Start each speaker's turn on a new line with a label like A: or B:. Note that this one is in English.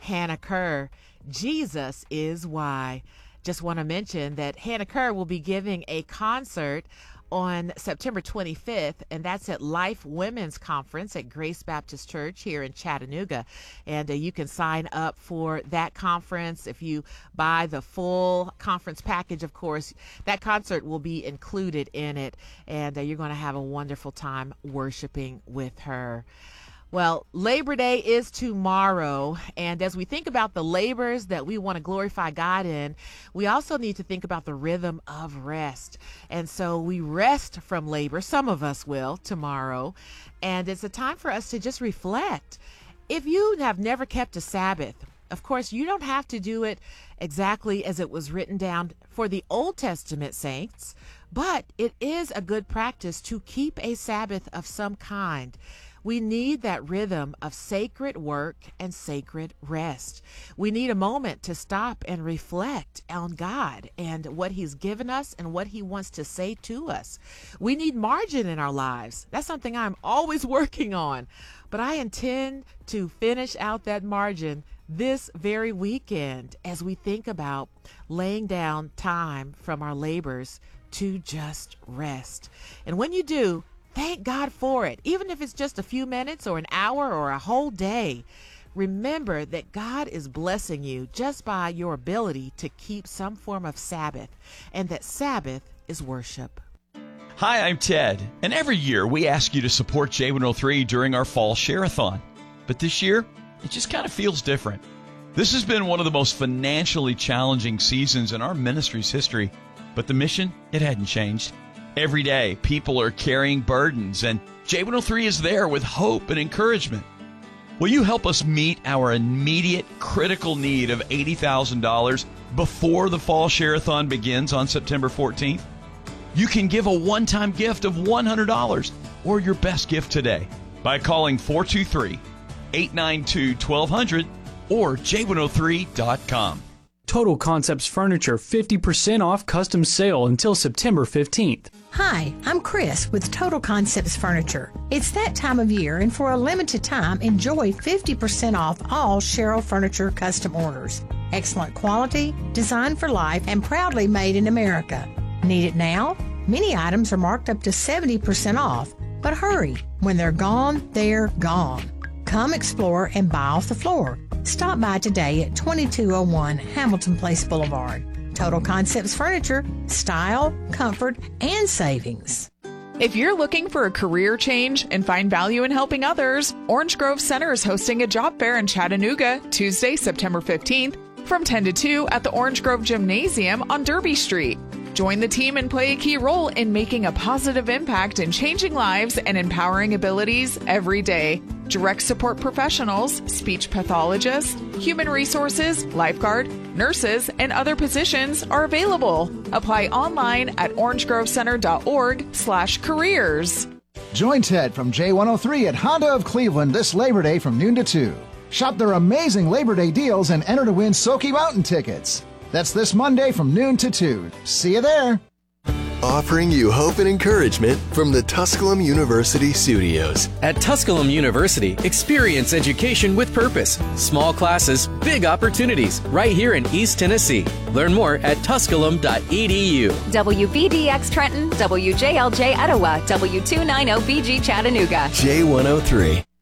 A: Hannah Kerr. Jesus is why. Just want to mention that Hannah Kerr will be giving a concert on September 25th, and that's at Life Women's Conference at Grace Baptist Church here in Chattanooga. And you can sign up for that conference. If you buy the full conference package, of course, that concert will be included in it, and you're going to have a wonderful time worshiping with her. Well, Labor Day is tomorrow, and as we think about the labors that we want to glorify God in, we also need to think about the rhythm of rest. And so we rest from labor, some of us will, tomorrow, and it's a time for us to just reflect. If you have never kept a Sabbath, of course, you don't have to do it exactly as it was written down for the Old Testament saints, but it is a good practice to keep a Sabbath of some kind. We need that rhythm of sacred work and sacred rest. We need a moment to stop and reflect on God and what He's given us and what He wants to say to us. We need margin in our lives. That's something I'm always working on, but I intend to finish out that margin this very weekend as we think about laying down time from our labors to just rest. And when you do, thank God for it. Even if it's just a few minutes or an hour or a whole day, remember that God is blessing you just by your ability to keep some form of Sabbath, and that Sabbath is worship.
B: Hi, I'm Ted, and every year we ask you to support J103 during our fall share-a-thon. But this year, it just kind of feels different. This has been one of the most financially challenging seasons in our ministry's history, but the mission, it hadn't changed. Every day, people are carrying burdens, and J103 is there with hope and encouragement. Will you help us meet our immediate critical need of $80,000 before the Fall Share-a-thon begins on September 14th? You can give a one-time gift of $100 or your best gift today by calling 423-892-1200 or j103.com.
C: Total Concepts Furniture 50% off custom sale until September 15th.
D: Hi, I'm Chris with Total Concepts Furniture. It's that time of year, and for a limited time, enjoy 50% off all Cheryl Furniture custom orders. Excellent quality, designed for life, and proudly made in America. Need it now? Many items are marked up to 70% off. But hurry, when they're gone, they're gone. Come explore and buy off the floor. Stop by today at 2201 Hamilton Place Boulevard. Total Concepts Furniture, style, comfort, and savings.
E: If you're looking for a career change and find value in helping others, Orange Grove Center is hosting a job fair in Chattanooga, Tuesday, September 15th, from 10 to 2 at the Orange Grove Gymnasium on Derby Street. Join the team and play a key role in making a positive impact in changing lives and empowering abilities every day. Direct support professionals, speech pathologists, human resources, lifeguard, nurses, and other positions are available. Apply online at orangegrovecenter.org/careers.
F: Join Ted from J103 at Honda of Cleveland this Labor Day from noon to 2. Shop their amazing Labor Day deals and enter to win Soaky Mountain tickets. That's this Monday from noon to 2. See you there.
G: Offering you hope and encouragement from the Tusculum University studios.
H: At Tusculum University, experience education with purpose. Small classes, big opportunities, right here in East Tennessee. Learn more at tusculum.edu.
I: WVDX Trenton, WJLJ Etowah, W290BG Chattanooga.
G: J103.